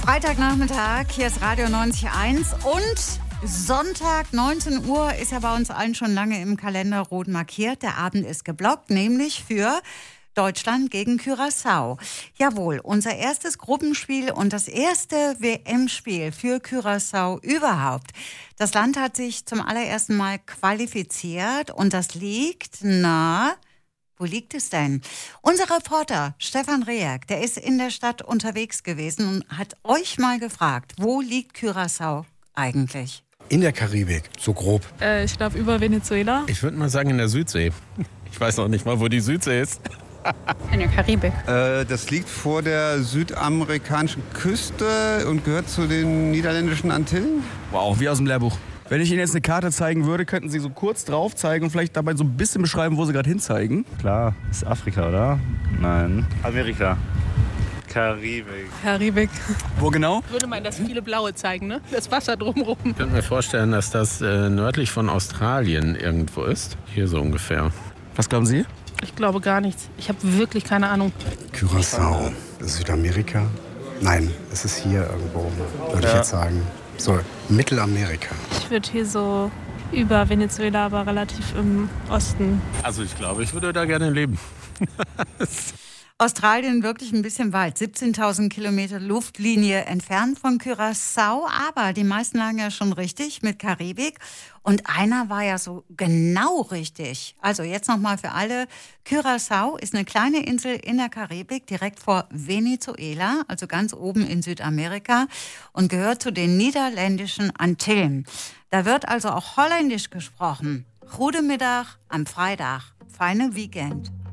Freitagnachmittag, hier ist Radio 90.1 und Sonntag 19 Uhr ist ja bei uns allen schon lange im Kalender rot markiert. Der Abend ist geblockt, nämlich für Deutschland gegen Curaçao. Jawohl, unser erstes Gruppenspiel und das erste WM-Spiel für Curaçao überhaupt. Das Land hat sich zum allerersten Mal qualifiziert und das liegt, wo liegt es denn? Unser Reporter Stefan Rehak, der ist in der Stadt unterwegs gewesen und hat euch mal gefragt, wo liegt Curaçao eigentlich? In der Karibik, so grob. Ich glaube über Venezuela. Ich würde mal sagen in der Südsee. Ich weiß noch nicht mal, wo die Südsee ist. In der Karibik. Das liegt vor der südamerikanischen Küste und gehört zu den niederländischen Antillen. Wow, wie aus dem Lehrbuch. Wenn ich Ihnen jetzt eine Karte zeigen würde, könnten Sie so kurz drauf zeigen und vielleicht dabei so ein bisschen beschreiben, wo Sie gerade hinzeigen? Klar, ist Afrika, oder? Nein. Amerika. Karibik. Wo genau? Würde man das viele Blaue zeigen, ne? Das Wasser drumherum. Ich könnte mir vorstellen, dass das nördlich von Australien irgendwo ist. Hier so ungefähr. Was glauben Sie? Ich glaube gar nichts. Ich habe wirklich keine Ahnung. Curaçao, Südamerika? Nein, es ist hier irgendwo, würde ich jetzt sagen. So, Mittelamerika. Ich würde hier so über Venezuela, aber relativ im Osten. Also ich glaube, ich würde da gerne leben. Australien wirklich ein bisschen weit, 17.000 Kilometer Luftlinie entfernt von Curaçao, aber die meisten lagen ja schon richtig mit Karibik und einer war ja so genau richtig. Also jetzt nochmal für alle, Curaçao ist eine kleine Insel in der Karibik, direkt vor Venezuela, also ganz oben in Südamerika und gehört zu den niederländischen Antillen. Da wird also auch Holländisch gesprochen. Goedemiddag am Freitag, feine Weekend.